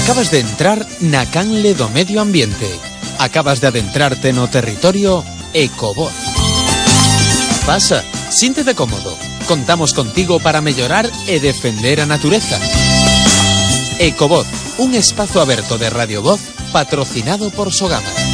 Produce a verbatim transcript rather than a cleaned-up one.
Acabas de entrar na canle do medio ambiente. Acabas de adentrarte no territorio Ecovoz. Pasa, siéntete cómodo. Contamos contigo para mellorar e defender a natureza. Ecovoz, un espazo aberto de Radio Voz patrocinado por Sogama.